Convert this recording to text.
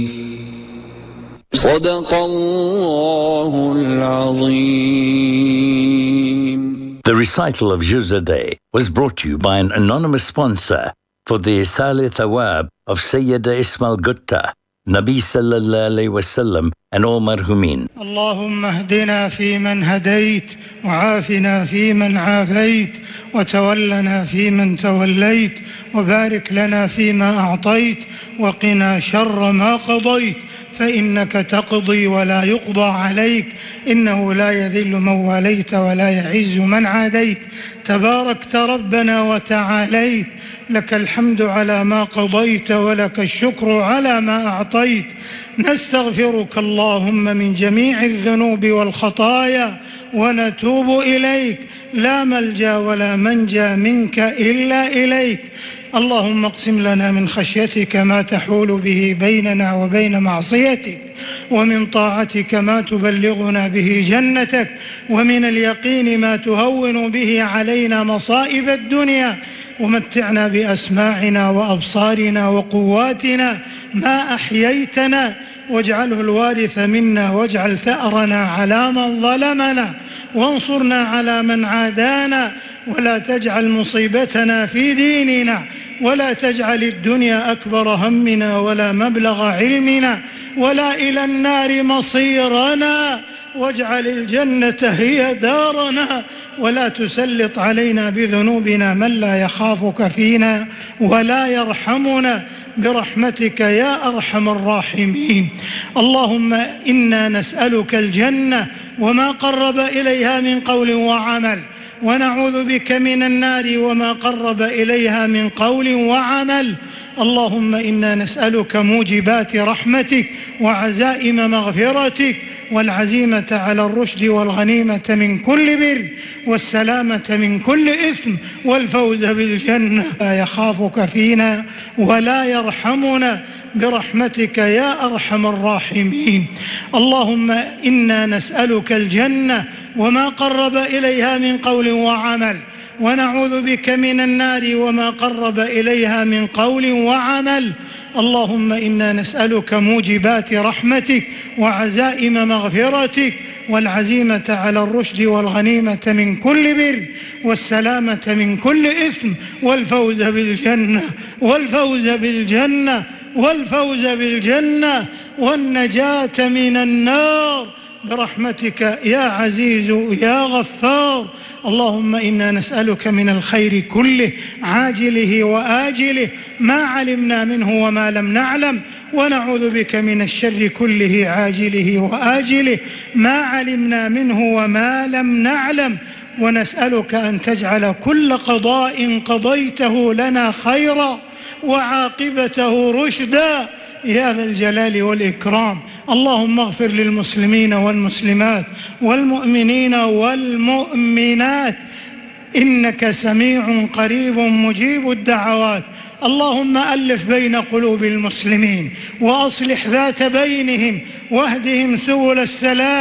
صدق الله العظيم. The recital of Juz a Day was brought to you by an anonymous sponsor for the Isal Thawab of Sayyida Ismail Gutta, Nabi sallallahu alayhi wasallam, and all marhumin. اللهم اهدنا فيمن هديت، وعافنا فيمن عافيت، وتولنا فيمن توليت، وبارك لنا فيما أعطيت، وقنا شر ما قضيت، فإنك تقضي ولا يقضى عليك، إنه لا يذل من واليت ولا يعز من عاديت، تباركت ربنا وتعاليت، لك الحمد على ما قضيت ولك الشكر على ما أعطيت. نستغفرك اللهم من جميع الذنوب والخطايا ونتوب إليك، لا ملجأ ولا منجا منك إلا إليك. اللهم اقسم لنا من خشيتك ما تحول به بيننا وبين معصيتك، ومن طاعتك ما تبلغنا به جنتك، ومن اليقين ما تهون به علينا مصائب الدنيا، ومتعنا بأسماعنا وأبصارنا وقواتنا ما أحييتنا، واجعله الوارث منا، واجعل ثأرنا على من ظلمنا، وانصرنا على من عادانا، ولا تجعل مصيبتنا في ديننا، ولا تجعل الدنيا أكبر همنا ولا مبلغ علمنا، ولا إلى النار مصيرنا، واجعل الجنة هي دارنا، ولا تسلط علينا بذنوبنا من لا يخافك فينا ولا يرحمنا، برحمتك يا أرحم الراحمين. اللهم إنا نسألك الجنة وما قرب إليها من قول وعمل، ونعوذ بك من النار وما قرب إليها من قول وعمل. اللهم إنا نسألك موجبات رحمتك وعزائم مغفرتك، والعزيمة على الرشد، والغنيمة من كل بر، والسلامة من كل إثم، والفوز بالجنة. لا يخافك فينا ولا يرحمنا، برحمتك يا أرحم الراحمين. اللهم إنا نسألك الجنة وما قرب إليها من قول وعمل، ونعوذ بك من النار وما قرب إليها من قول وعمل. اللهم إنا نسألك موجبات رحمتك وعزائم مغفرتك، والعزيمة على الرشد، والغنيمة من كل بر، والسلامة من كل إثم، والفوز بالجنة، والفوز بالجنة، والفوز بالجنة، والنجاة من النار، برحمتك يا عزيز يا غفار. اللهم إنا نسألك من الخير كله عاجله وآجله، ما علمنا منه وما لم نعلم، ونعوذ بك من الشر كله عاجله وآجله، ما علمنا منه وما لم نعلم، ونسألك أن تجعل كل قضاء قضيته لنا خيرا وعاقبته رشدا يا ذا الجلال والإكرام. اللهم اغفر للمسلمين والمسلمات والمؤمنين والمؤمنات، إنك سميع قريب مجيب الدعوات. اللهم ألف بين قلوب المسلمين، وأصلح ذات بينهم، واهدهم سبل السلام.